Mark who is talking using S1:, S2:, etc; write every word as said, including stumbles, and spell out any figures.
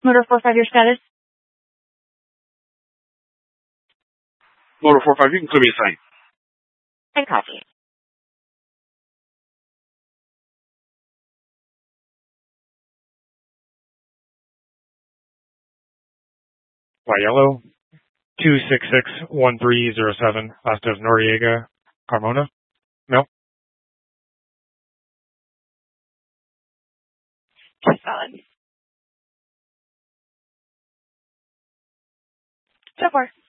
S1: Motor four five, your status?
S2: Motor four five, you can clear me a sign.
S1: I copy.
S3: White Yellow, two six six one three zero seven, last of Noriega, Carmona. Mel?
S1: Solid. So far.